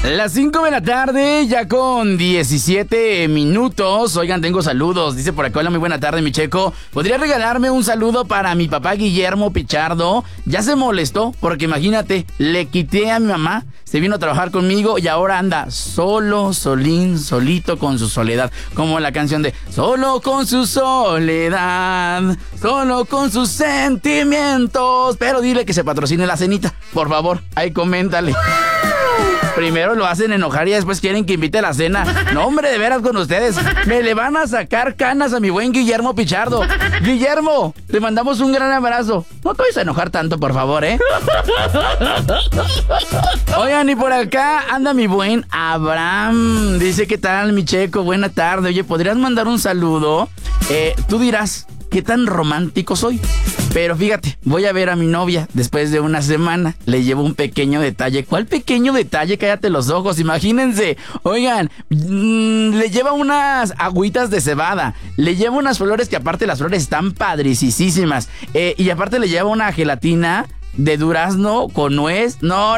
Las 5 de la tarde, ya con 17 minutos. Oigan, tengo saludos. Dice por acá, hola, muy buena tarde, mi Checo. ¿Podría regalarme un saludo para mi papá Guillermo Pichardo? Ya se molestó, porque imagínate, le quité a mi mamá, se vino a trabajar conmigo y ahora anda solo, solito con su soledad. Como la canción de Solo con su soledad, solo con sus sentimientos. Pero dile que se patrocine la cenita, por favor, ahí coméntale. Primero lo hacen enojar y después quieren que invite a la cena. No, hombre, de veras con ustedes. Me le van a sacar canas a mi buen Guillermo Pichardo. Guillermo, te mandamos un gran abrazo. No te vayas a enojar tanto, por favor, ¿eh? Oigan, y por acá anda mi buen Abraham. Dice, ¿qué tal, mi Checo? Buena tarde. Oye, ¿podrías mandar un saludo? Tú dirás, ¿qué tan romántico soy? Pero fíjate, voy a ver a mi novia después de una semana. Le llevo un pequeño detalle. ¿Cuál pequeño detalle? Cállate los ojos, imagínense. Oigan, le lleva unas agüitas de cebada. Le lleva unas flores que aparte las flores están padricísimas. Y aparte le lleva una gelatina de durazno con nuez. No.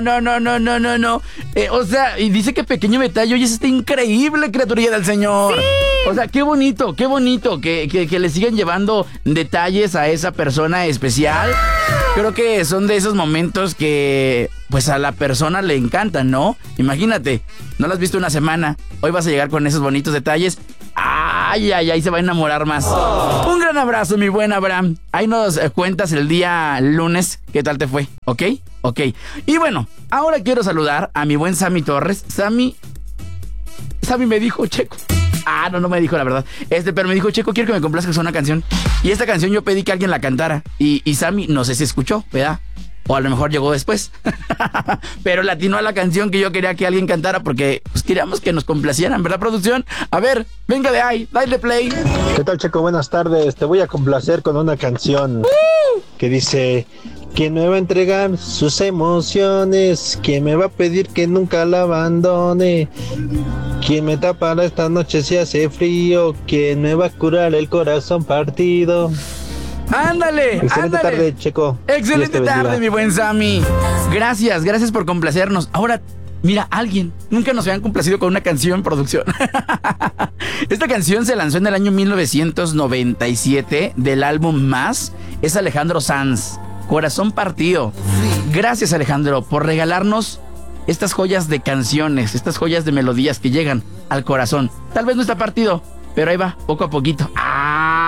O sea, y dice que pequeño detalle. Oye, está increíble, criaturilla del Señor. Sí. O sea, qué bonito que le sigan llevando detalles a esa persona especial. Creo que son de esos momentos que pues a la persona le encantan, ¿no? Imagínate, no la has visto una semana, hoy vas a llegar con esos bonitos detalles. Ay, se va a enamorar más. Un gran abrazo, mi buen Abraham. Ahí nos cuentas el día lunes qué tal te fue, ¿ok? Y bueno, ahora quiero saludar a mi buen Sammy Torres. Sammy me dijo, Checo. No me dijo la verdad. Pero me dijo, Checo, quiero que me complazcas una canción. Y esta canción yo pedí que alguien la cantara. Y Sammy, no sé si escuchó, ¿verdad? O a lo mejor llegó después. Pero le atinó a la canción que yo quería que alguien cantara porque pues queríamos que nos complacieran, ¿verdad, producción? A ver, venga de ahí, dale play. ¿Qué tal, Checo? Buenas tardes. Te voy a complacer con una canción que dice: ¿quién me va a entregar sus emociones? ¿Quién me va a pedir que nunca la abandone? ¿Quién me tapará esta noche si hace frío? ¿Quién me va a curar el corazón partido? ¡Ándale! Excelente tarde, Checo. Excelente tarde, mi buen Sammy. Gracias por complacernos. Ahora, mira, alguien nunca nos habían complacido con una canción, producción. Esta canción se lanzó en el año 1997 del álbum Más. Es Alejandro Sanz, Corazón Partido. Gracias, Alejandro, por regalarnos estas joyas de canciones, estas joyas de melodías que llegan al corazón. Tal vez no está partido, pero ahí va, poco a poquito.